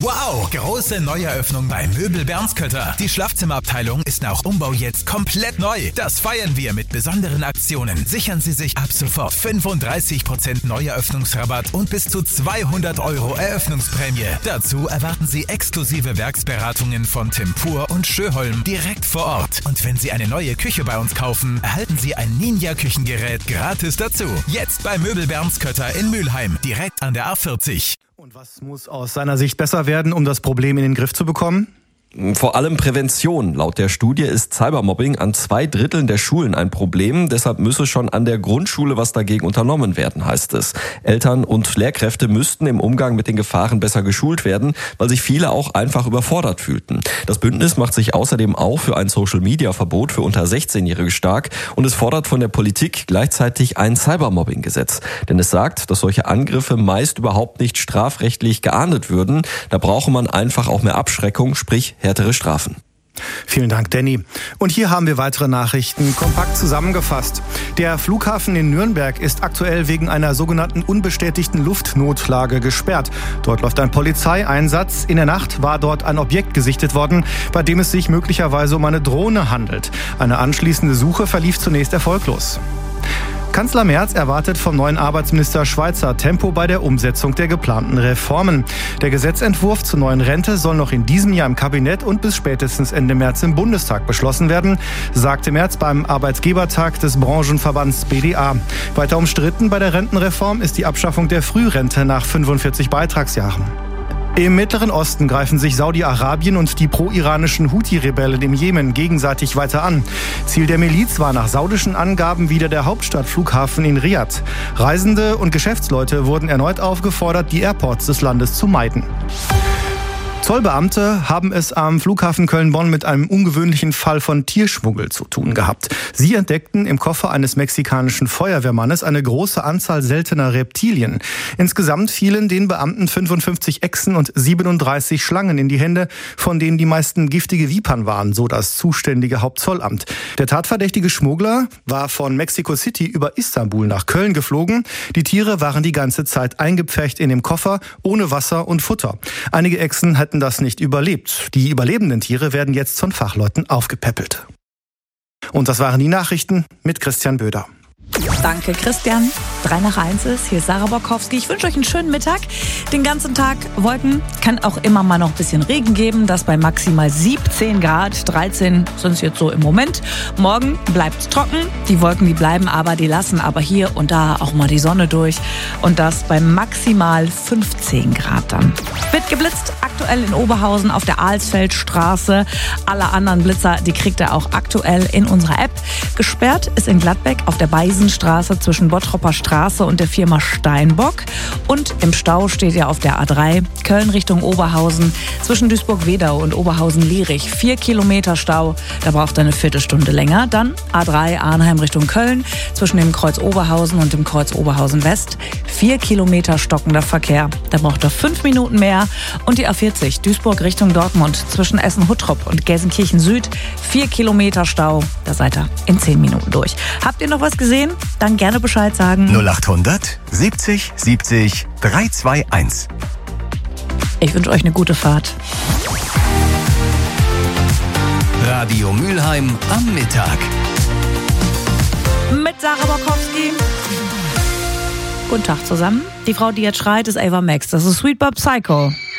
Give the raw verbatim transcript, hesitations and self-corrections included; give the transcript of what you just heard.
Wow, große Neueröffnung bei Möbel Bernskötter. Die Schlafzimmerabteilung ist nach Umbau jetzt komplett neu. Das feiern wir mit besonderen Aktionen. Sichern Sie sich ab sofort fünfunddreißig Prozent Neueröffnungsrabatt und bis zu zweihundert Euro Eröffnungsprämie. Dazu erwarten Sie exklusive Werksberatungen von Tim Pur und Schöholm direkt vor Ort. Und wenn Sie eine neue Küche bei uns kaufen, erhalten Sie ein Ninja-Küchengerät gratis dazu. Jetzt bei Möbel Bernskötter in Mülheim, direkt an der A vierzig. Und was muss aus seiner Sicht besser werden, um das Problem in den Griff zu bekommen? Vor allem Prävention. Laut der Studie ist Cybermobbing an zwei Dritteln der Schulen ein Problem. Deshalb müsse schon an der Grundschule was dagegen unternommen werden, heißt es. Eltern und Lehrkräfte müssten im Umgang mit den Gefahren besser geschult werden, weil sich viele auch einfach überfordert fühlten. Das Bündnis macht sich außerdem auch für ein Social-Media-Verbot für unter sechzehnjährige stark und es fordert von der Politik gleichzeitig ein Cybermobbing-Gesetz. Denn es sagt, dass solche Angriffe meist überhaupt nicht strafrechtlich geahndet würden. Da brauche man einfach auch mehr Abschreckung, sprich härtere Strafen. Vielen Dank, Danny. Und hier haben wir weitere Nachrichten kompakt zusammengefasst. Der Flughafen in Nürnberg ist aktuell wegen einer sogenannten unbestätigten Luftnotlage gesperrt. Dort läuft ein Polizeieinsatz. In der Nacht war dort ein Objekt gesichtet worden, bei dem es sich möglicherweise um eine Drohne handelt. Eine anschließende Suche verlief zunächst erfolglos. Kanzler Merz erwartet vom neuen Arbeitsminister Schweizer Tempo bei der Umsetzung der geplanten Reformen. Der Gesetzentwurf zur neuen Rente soll noch in diesem Jahr im Kabinett und bis spätestens Ende März im Bundestag beschlossen werden, sagte Merz beim Arbeitgebertag des Branchenverbands B D A. Weiter umstritten bei der Rentenreform ist die Abschaffung der Frührente nach fünfundvierzig Beitragsjahren. Im Mittleren Osten greifen sich Saudi-Arabien und die pro-iranischen Houthi-Rebellen im Jemen gegenseitig weiter an. Ziel der Miliz war nach saudischen Angaben wieder der Hauptstadtflughafen in Riad. Reisende und Geschäftsleute wurden erneut aufgefordert, die Airports des Landes zu meiden. Zollbeamte haben es am Flughafen Köln-Bonn mit einem ungewöhnlichen Fall von Tierschmuggel zu tun gehabt. Sie entdeckten im Koffer eines mexikanischen Feuerwehrmannes eine große Anzahl seltener Reptilien. Insgesamt fielen den Beamten fünfundfünfzig Echsen und siebenunddreißig Schlangen in die Hände, von denen die meisten giftige Vipern waren, so das zuständige Hauptzollamt. Der tatverdächtige Schmuggler war von Mexico City über Istanbul nach Köln geflogen. Die Tiere waren die ganze Zeit eingepfercht in dem Koffer, ohne Wasser und Futter. Einige Echsen hatten das nicht überlebt. Die überlebenden Tiere werden jetzt von Fachleuten aufgepäppelt. Und das waren die Nachrichten mit Christian Böder. Danke, Christian. Drei nach eins ist. Hier ist Sarah Borkowski. Ich wünsche euch einen schönen Mittag. Den ganzen Tag Wolken. Kann auch immer mal noch ein bisschen Regen geben. Das bei maximal siebzehn Grad. dreizehn sind es jetzt so im Moment. Morgen bleibt es trocken. Die Wolken, die bleiben aber, die lassen aber hier und da auch mal die Sonne durch. Und das bei maximal fünfzehn Grad dann. Wird geblitzt. Aktuell in Oberhausen auf der Alsfeldstraße. Alle anderen Blitzer, die kriegt ihr auch aktuell in unserer App. Gesperrt ist in Gladbeck auf der Beisenstraße zwischen Bottropper Straße und der Firma Steinbock. Und im Stau steht ja auf der A drei Köln Richtung Oberhausen zwischen Duisburg-Wedau und Oberhausen-Lierich. Vier Kilometer Stau, da braucht ihr eine Viertelstunde länger. Dann A drei Arnheim Richtung Köln zwischen dem Kreuz Oberhausen und dem Kreuz Oberhausen West. Vier Kilometer stockender Verkehr, da braucht ihr fünf Minuten mehr. Und die A vierzig Duisburg Richtung Dortmund zwischen Essen-Huttrop und Gelsenkirchen Süd. Vier Kilometer Stau, da seid ihr in zehn Minuten durch. Habt ihr noch was gesehen? Dann gerne Bescheid sagen. null achthundert siebzig siebzig dreihunderteinundzwanzig. Ich wünsche euch eine gute Fahrt. Radio Mülheim am Mittag. Mit Sarah Borkowski. Guten Tag zusammen. Die Frau, die jetzt schreit, ist Ava Max. Das ist Sweet Bob Psycho.